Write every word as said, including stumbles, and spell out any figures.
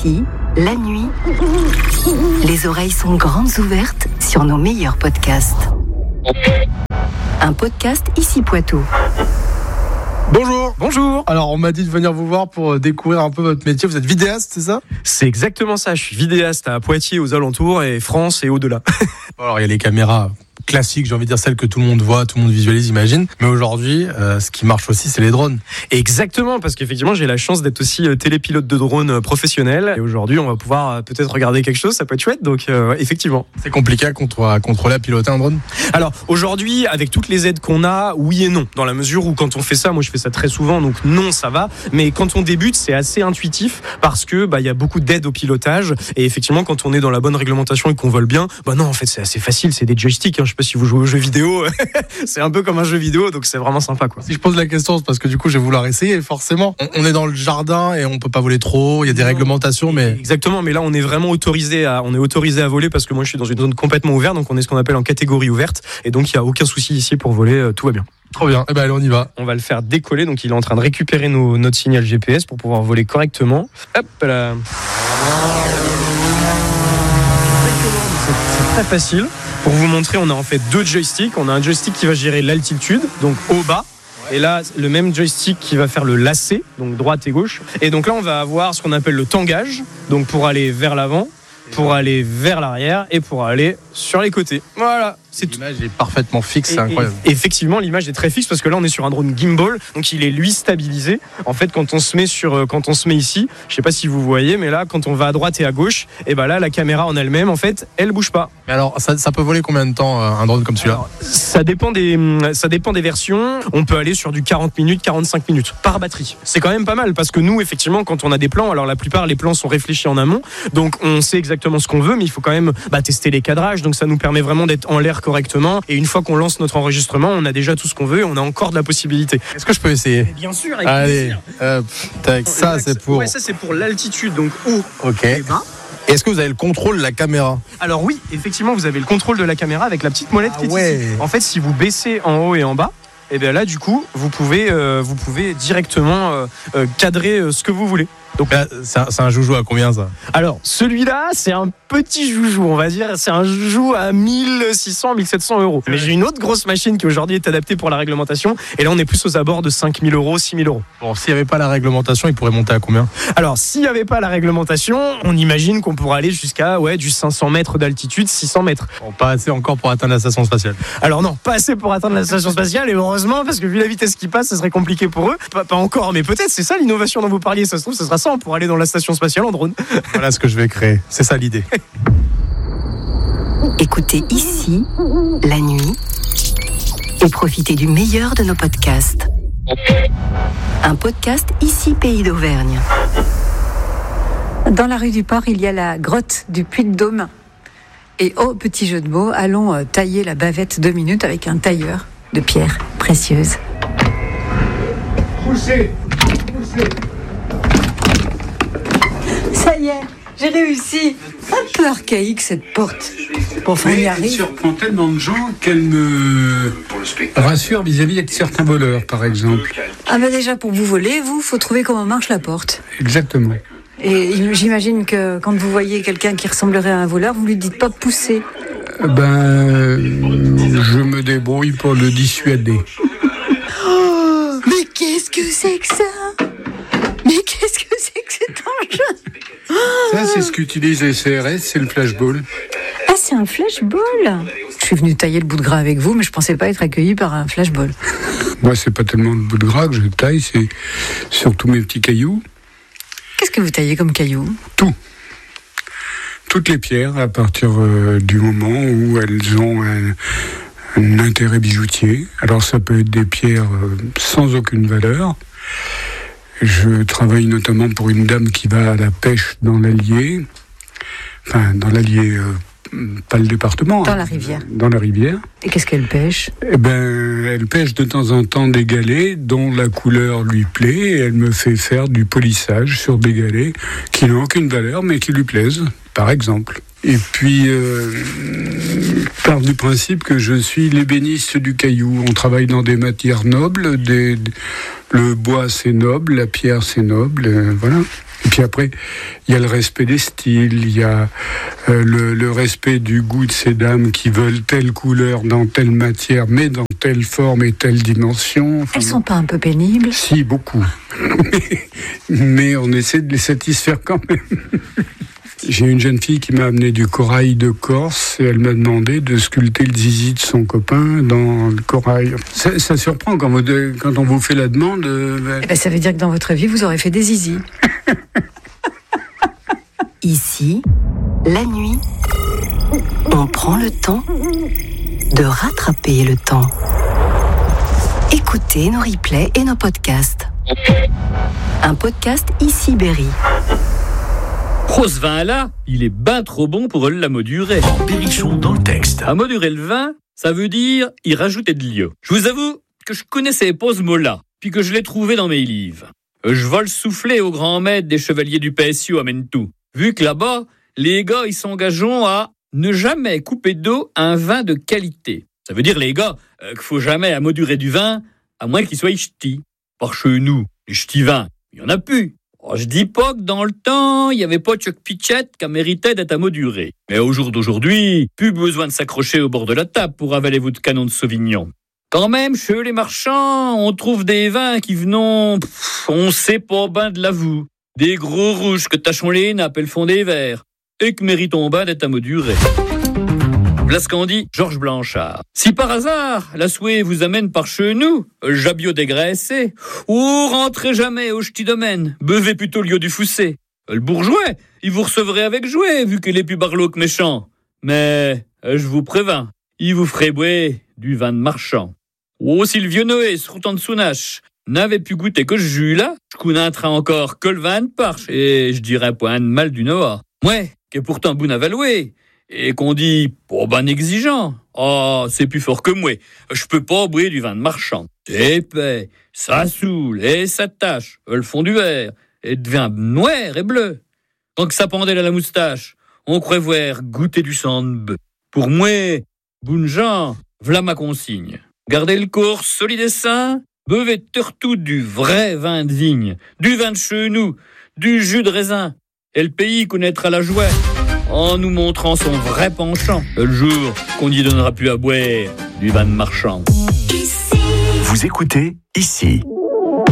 Ici, la nuit, les oreilles sont grandes ouvertes sur nos meilleurs podcasts. Un podcast Ici Poitou. Bonjour. Bonjour. Alors, on m'a dit de venir vous voir pour découvrir un peu votre métier. Vous êtes vidéaste, c'est ça ? C'est exactement ça. Je suis vidéaste à Poitiers, aux alentours, et France et au-delà. Alors, il y a les caméras classiques, j'ai envie de dire celles que tout le monde voit, tout le monde visualise, imagine. Mais aujourd'hui, euh, ce qui marche aussi, c'est les drones. Exactement, parce qu'effectivement, j'ai la chance d'être aussi télépilote de drone professionnel. Et aujourd'hui, on va pouvoir peut-être regarder quelque chose, ça peut être chouette. Donc, euh, effectivement. C'est compliqué à contrôler, à piloter un drone ? Alors, aujourd'hui, avec toutes les aides qu'on a, oui et non. Dans la mesure où, quand on fait ça, moi, je fais ça très souvent, donc non, ça va. Mais quand on débute, c'est assez intuitif parce que, bah, il y a beaucoup d'aides au pilotage. Et effectivement, quand on est dans la bonne réglementation et qu'on vole bien, bah non, en fait, c'est assez facile. C'est des joysticks. Hein. Je sais pas si vous jouez aux jeux vidéo. C'est un peu comme un jeu vidéo, donc c'est vraiment sympa, quoi. Si je pose la question, c'est parce que du coup, je vais vouloir essayer. Forcément, on, on est dans le jardin et on peut pas voler trop. Il y a des non. réglementations, mais exactement. Mais là, on est vraiment autorisé à, on est autorisé à voler parce que moi, je suis dans une zone complètement ouverte, donc on est ce qu'on appelle en catégorie ouverte, et donc il y a aucun souci ici pour voler. Tout va bien. Trop bien. Eh ben allez, on y va. On va le faire décoller. Donc il est en train de récupérer nos, notre signal G P S pour pouvoir voler correctement. Hop là. C'est, c'est très facile. Pour vous montrer, on a en fait deux joysticks. On a un joystick qui va gérer l'altitude, donc haut-bas. Et là, le même joystick qui va faire le lacet, donc droite et gauche. Et donc là, on va avoir ce qu'on appelle le tangage, donc pour aller vers l'avant, pour aller vers l'arrière et pour aller sur les côtés. Voilà. C'est l'image est parfaitement fixe, c'est incroyable. Et effectivement, l'image est très fixe parce que là, on est sur un drone gimbal, donc il est lui stabilisé. En fait, quand on se met sur, quand on se met ici, je sais pas si vous voyez, mais là, quand on va à droite et à gauche, et ben là, la caméra en elle-même, en fait, elle bouge pas. Mais alors, ça, ça peut voler combien de temps un drone comme celui-là ? Alors, ça dépend des, ça dépend des versions. On peut aller sur du quarante minutes, quarante-cinq minutes par batterie. C'est quand même pas mal parce que nous, effectivement, quand on a des plans, alors la plupart les plans sont réfléchis en amont, donc on sait exactement ce qu'on veut, mais il faut quand même bah, tester les cadrages. Donc ça nous permet vraiment d'être en l'air correctement. Et une fois qu'on lance notre enregistrement, on a déjà tout ce qu'on veut et on a encore de la possibilité. Est-ce que je peux essayer ? Bien sûr, avec Allez, plaisir. Hop, tac. Ça, c'est pour. Ouais, ça c'est pour l'altitude, donc haut Ok. et bas. Est-ce que vous avez le contrôle de la caméra ? Alors oui, effectivement, vous avez le contrôle de la caméra avec la petite molette ah qui est ouais. ici. En fait, si vous baissez en haut et en bas, et bien là, du coup, vous pouvez, euh, vous pouvez directement euh, euh, cadrer euh, ce que vous voulez. Donc là, c'est un, c'est un joujou à combien ça ? Alors, celui-là, c'est un petit joujou, on va dire. C'est un joujou à mille six cents, mille sept cents euros. Mais j'ai une autre grosse machine qui aujourd'hui est adaptée pour la réglementation. Et là, on est plus aux abords de cinq mille euros, six mille euros. Bon, s'il n'y avait pas la réglementation, il pourrait monter à combien ? Alors, s'il n'y avait pas la réglementation, on imagine qu'on pourrait aller jusqu'à ouais, du cinq cents mètres d'altitude, six cents mètres. Bon, pas assez encore pour atteindre la station spatiale. Alors non, pas assez pour atteindre la station spatiale. Et heureusement, parce que vu la vitesse qui passe, ça serait compliqué pour eux. Pas, pas encore, mais peut-être, c'est ça l'innovation dont vous parliez. Ça se trouve, ce sera ça pour aller dans la station spatiale en drone. Voilà ce que je vais créer. C'est ça l'idée. Écoutez Ici, la nuit, et profitez du meilleur de nos podcasts. Un podcast Ici Pays d'Auvergne. Dans la rue du Port, il y a la grotte du Puy-de-Dôme. Et oh, petit jeu de mots, allons tailler la bavette deux minutes avec un tailleur de pierres précieuses. Poussez, poussez. Ça y est, j'ai réussi. Un peu archaïque cette porte. Bon, enfin, on y Elle arrive. surprend tellement de gens qu'elle me rassure vis-à-vis de certains voleurs, par exemple. Ah ben déjà, pour vous voler, vous, faut trouver comment marche la porte. Exactement. Et j'imagine que quand vous voyez quelqu'un qui ressemblerait à un voleur, vous lui dites pas pousser. Ben, je me débrouille pour le dissuader. Oh, mais qu'est-ce que c'est que ça ? Mais qu'est-ce que c'est que cet engin ? Ça, c'est ce qu'utilise les C R S, c'est le flashball. Ah, c'est un flashball ? Je suis venu tailler le bout de gras avec vous, mais je pensais pas être accueilli par un flashball. Moi, c'est pas tellement le bout de gras que je taille, c'est surtout mes petits cailloux. Qu'est-ce que vous taillez comme cailloux ? Tout. Toutes les pierres, à partir euh, du moment où elles ont un, un intérêt bijoutier. Alors, ça peut être des pierres euh, sans aucune valeur. Je travaille notamment pour une dame qui va à la pêche dans l'Allier. Enfin, dans l'Allier, euh, pas le département. Dans hein, la rivière. Dans la rivière. Et qu'est-ce qu'elle pêche ? Eh ben, elle pêche de temps en temps des galets dont la couleur lui plaît et elle me fait faire du polissage sur des galets qui n'ont aucune valeur mais qui lui plaisent, par exemple. Et puis, euh, part du principe que je suis l'ébéniste du caillou. On travaille dans des matières nobles, des, le bois c'est noble, la pierre c'est noble, euh, voilà. Et puis après, il y a le respect des styles, il y a euh, le, le respect du goût de ces dames qui veulent telle couleur dans telle matière, mais dans telle forme et telle dimension. Enfin, elles sont pas un peu pénibles? Si, beaucoup. mais, mais on essaie de les satisfaire quand même. J'ai une jeune fille qui m'a amené du corail de Corse et elle m'a demandé de sculpter le zizi de son copain dans le corail. Ça, ça surprend quand, vous, quand on vous fait la demande. Euh... Eh ben, ça veut dire que dans votre vie, vous aurez fait des zizis. Ici, la nuit, on prend le temps de rattraper le temps. Écoutez nos replays et nos podcasts. Un podcast Ici Berry. Oh, ce vin-là, il est ben trop bon pour la modurer. Berrichon dans le texte. À modurer le vin, ça veut dire y rajouter de l'eau. Je vous avoue que je connaissais pas ce mot-là, puis que je l'ai trouvé dans mes livres. Je vole souffler au grand maître des chevaliers du P S U à Mentou. Vu que là-bas, les gars, ils s'engagent à ne jamais couper d'eau un vin de qualité. Ça veut dire, les gars, euh, qu'il faut jamais amodurer du vin, à moins qu'il soit ch'ti. Par chez nous, les ch'tis vins, il y en a plus. Oh, je dis pas que dans le temps, il n'y avait pas de Chuck Pitchett qui méritait d'être amoduré. Mais au jour d'aujourd'hui, plus besoin de s'accrocher au bord de la table pour avaler votre canon de Sauvignon. Quand même, chez les marchands, on trouve des vins qui venons, pff, on sait pas ben de l'avoue. Des gros rouges que tachons les nappes et le fond des verres, et que méritons ben d'être amodurés. Voilà ce qu'en dit Georges Blanchard. Si par hasard, la souhait vous amène par chez nous, jabio dégraissé, ou rentrez jamais au ch'ti domaine, buvez plutôt le lieu du foussé. Le bourgeois, il vous recevrait avec jouet, vu qu'il est plus barlow que méchant. Mais, je vous prévins, il vous ferait boire du vin de marchand. Oh, si le vieux Noé, se routant de sounache, n'avait pu goûter que ce jus-là, je connaîtrais encore que le vin de parche, et je dirais point de mal du Noah. Ouais, qui est pourtant bon à valouer. Et qu'on dit, oh ben exigeant, oh c'est plus fort que moi, je peux pas boire du vin de marchand. C'est épais, ça saoule et ça tâche, le fond du verre, et devient noir et bleu. Quand que ça pendait à la moustache, on croit voir goûter du sang de bœuf. Pour moi, bon gens, v'là ma consigne. Gardez le corps solide et sain, buvez surtout du vrai vin de vigne, du vin de chez nous, du jus de raisin, et le pays connaîtra la joie en nous montrant son vrai penchant, le jour qu'on n'y donnera plus à boire du vin de marchand. Vous écoutez Ici.